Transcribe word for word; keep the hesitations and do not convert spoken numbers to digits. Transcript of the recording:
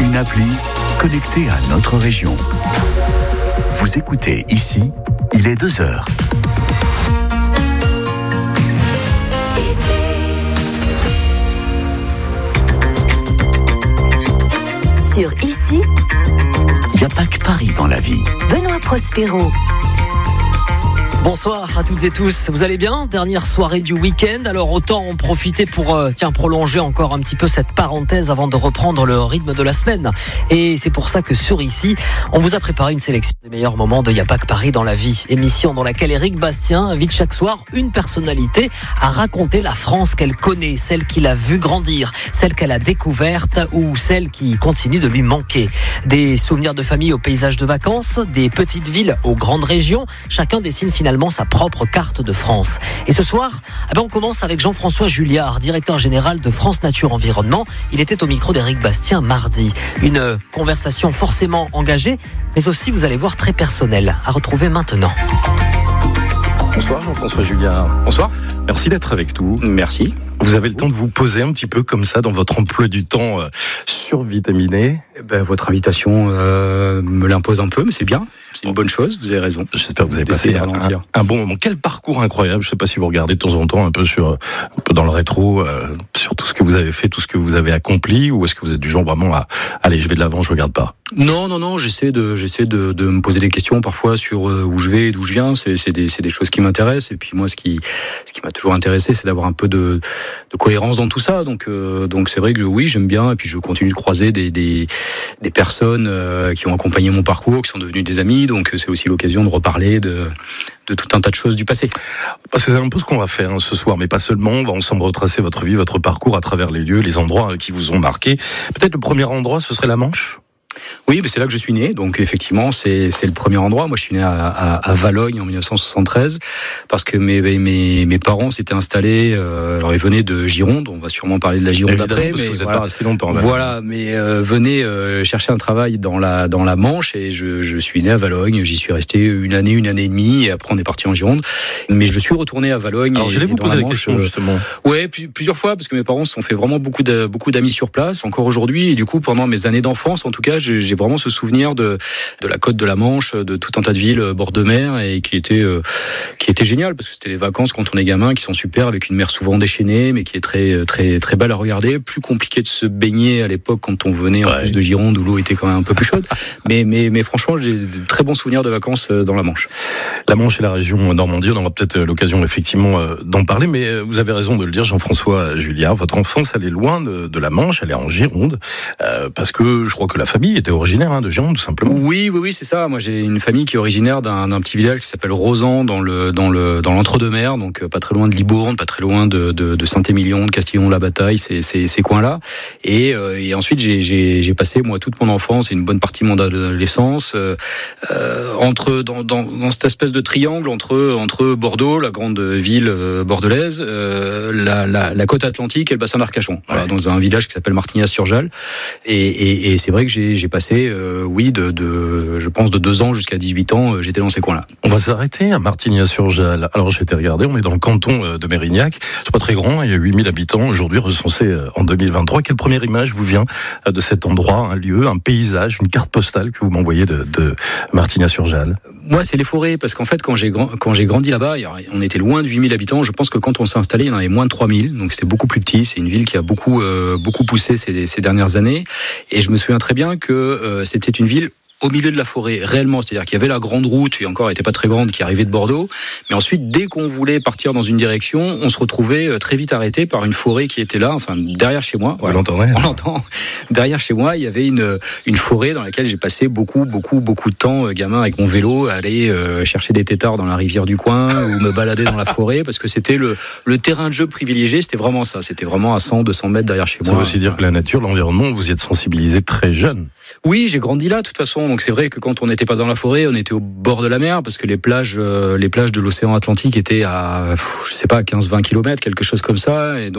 une appli connectée à notre région. Vous écoutez ici, il est deux heures. Sur Ici, il n'y a pas que Paris dans la vie. Benoît Prospero. Bonsoir à toutes et tous, vous allez bien ? Dernière soirée du week-end, alors autant en profiter pour euh, tiens, prolonger encore un petit peu cette parenthèse avant de reprendre le rythme de la semaine. Et c'est pour ça que sur Ici, on vous a préparé une sélection des meilleurs moments de Y'a pas que Paris dans la vie. Émission dans laquelle Éric Bastien invite chaque soir une personnalité à raconter la France qu'elle connaît, celle qu'il a vue grandir, celle qu'elle a découverte ou celle qui continue de lui manquer. Des souvenirs de famille aux paysages de vacances, des petites villes aux grandes régions, chacun dessine finalement sa propre carte de France. Et ce soir, eh ben on commence avec Jean-François Julliard, directeur général de France Nature Environnement. Il était au micro d'Éric Bastien mardi. Une conversation forcément engagée, mais aussi, vous allez voir, très personnelle, à retrouver maintenant. Bonsoir Jean-François Julliard. Bonsoir. Merci d'être avec nous. Merci. Vous avez le temps de vous poser un petit peu comme ça dans votre emploi du temps euh, survitaminé. Eh ben, votre invitation euh, me l'impose un peu, mais c'est bien. C'est une bonne chose, vous avez raison. J'espère que vous avez passé un, un, un bon moment. Quel parcours incroyable. Je ne sais pas si vous regardez de temps en temps un peu, sur, un peu dans le rétro, euh, sur tout ce que vous avez fait, tout ce que vous avez accompli, ou est-ce que vous êtes du genre vraiment à allez, je vais de l'avant, je ne regarde pas? Non, non, non, j'essaie de, j'essaie de, de me poser des questions parfois sur euh, où je vais, d'où je viens. C'est, c'est, des, c'est des choses qui m'intéressent. Et puis moi, ce qui, ce qui m'a toujours intéressé, c'est d'avoir un peu de, de cohérence dans tout ça. Donc, euh, donc c'est vrai que oui, j'aime bien. Et puis je continue de croiser des, des, des personnes euh, qui ont accompagné mon parcours, qui sont devenues des amis. Donc c'est aussi l'occasion de reparler de, de tout un tas de choses du passé. C'est un peu ce qu'on va faire hein, ce soir, mais pas seulement. On va ensemble retracer votre vie, votre parcours à travers les lieux, les endroits qui vous ont marqué. Peut-être le premier endroit, ce serait la Manche ? Oui, mais c'est là que je suis né, donc effectivement c'est c'est le premier endroit. Moi, je suis né à, à, à Valognes en dix-neuf cent soixante-treize parce que mes mes mes parents s'étaient installés. Euh, alors ils venaient de Gironde. On va sûrement parler de la Gironde Évidemment, après, parce mais que vous n'êtes voilà. pas resté longtemps. Là. Voilà, mais euh, venaient euh, chercher un travail dans la dans la Manche et je je suis né à Valognes. J'y suis resté une année, une année et demie, et après on est parti en Gironde. Mais je suis retourné à Valognes. Alors, j'allais vous poser la, la question justement. Euh, ouais, p- plusieurs fois parce que mes parents se sont fait vraiment beaucoup de, beaucoup d'amis sur place, encore aujourd'hui. Et du coup, pendant mes années d'enfance, en tout cas, j'ai, j'ai vraiment ce souvenir de de la côte de la Manche, de tout un tas de villes bord de mer et qui était euh, qui était génial parce que c'était les vacances quand on est gamin qui sont super avec une mer souvent déchaînée mais qui est très très très belle à regarder. Plus compliqué de se baigner à l'époque quand on venait en ouais. plus de Gironde où l'eau était quand même un peu plus chaude. mais mais mais franchement, j'ai de très bons souvenirs de vacances dans la Manche. La Manche et la région Normandie, on aura peut-être l'occasion effectivement d'en parler, mais vous avez raison de le dire, Jean-François Julliard. Votre enfance, elle est loin de, de la Manche, elle est en Gironde, euh, parce que je crois que la famille était originaire hein, de Gironde, tout simplement. Oui, oui, oui, c'est ça. Moi, j'ai une famille qui est originaire d'un, d'un petit village qui s'appelle Rosan, dans le dans le dans l'entre-deux-mers, donc pas très loin de Libourne, pas très loin de de, de Saint-Émilion, de Castillon-la-Bataille, ces ces ces coins-là. Et euh, et ensuite, j'ai j'ai j'ai passé moi toute mon enfance et une bonne partie de mon adolescence euh, euh, entre dans dans dans cette espèce de triangle entre entre Bordeaux, la grande ville bordelaise, euh, la, la la côte atlantique et le bassin d'Arcachon. Voilà, ouais. Dans un village qui s'appelle Martignas-sur-Jalles. Et et et c'est vrai que j'ai j'ai passé euh, oui de de je pense de deux ans jusqu'à dix-huit ans, j'étais dans ces coins-là. On va s'arrêter à Martignas-sur-Jalles. Alors j'ai été regarder, on est dans le canton de Mérignac. C'est pas très grand, il y a huit mille habitants aujourd'hui recensés en deux mille vingt-trois. Quelle première image vous vient de cet endroit, un lieu, un paysage, une carte postale que vous m'envoyez de, de Martignas-sur-Jalles? Moi, c'est les forêts, parce qu'en fait, quand j'ai, quand j'ai grandi là-bas, on était loin de huit mille habitants. Je pense que quand on s'est installé, il y en avait moins de trois mille. Donc, c'était beaucoup plus petit. C'est une ville qui a beaucoup, euh, beaucoup poussé ces, ces dernières années. Et je me souviens très bien que euh, c'était une ville au milieu de la forêt, réellement. C'est-à-dire qu'il y avait la grande route, et encore, elle n'était pas très grande, qui arrivait de Bordeaux. Mais ensuite, dès qu'on voulait partir dans une direction, on se retrouvait très vite arrêté par une forêt qui était là, enfin, derrière chez moi. Voilà. Vous l'entendez ? On l'entend. Derrière chez moi, il y avait une, une forêt dans laquelle j'ai passé beaucoup, beaucoup, beaucoup de temps, gamin, avec mon vélo, à aller euh, chercher des têtards dans la rivière du coin, ou me balader dans la forêt, parce que c'était le, le terrain de jeu privilégié, c'était vraiment ça. C'était vraiment à cent, deux cents mètres derrière chez ça moi. Ça veut aussi dire que la nature, l'environnement, vous y êtes sensibilisé très jeune. Oui, j'ai grandi là, de toute façon. Donc c'est vrai que quand on n'était pas dans la forêt, on était au bord de la mer, parce que les plages, euh, les plages de l'océan Atlantique étaient à, je sais pas, quinze vingt kilomètres, quelque chose comme ça. Et donc,